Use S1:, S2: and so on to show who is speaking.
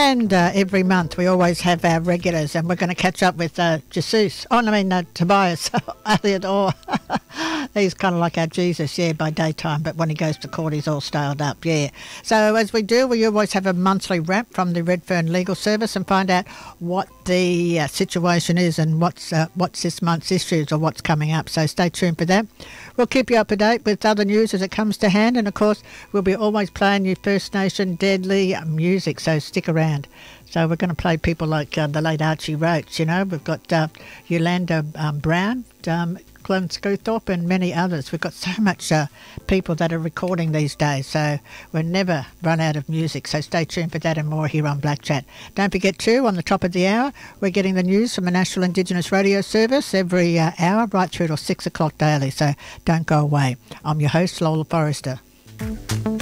S1: And every month we always have our regulars, and we're going to catch up with Jesus. Tobias Elliott. Or he's kind of like our Jesus, by daytime, but when he goes to court, he's all styled up, So as we do, we always have a monthly wrap from the Redfern Legal Service and find out what the situation is and what's this month's issues or what's coming up. So stay tuned for that. We'll keep you up to date with other news as it comes to hand, and of course we'll be always playing you First Nation deadly music, so stick around. So we're going to play people like the late Archie Roach, we've got Yolanda Brown, Glenn Screwthorpe and many others. We've got so much people that are recording these days, so we'll never run out of music. So stay tuned for that and more here on Black Chat. Don't forget too, on the top of the hour, we're getting the news from the National Indigenous Radio Service every hour right through till 6 o'clock daily, so don't go away. I'm your host, Lola Forrester.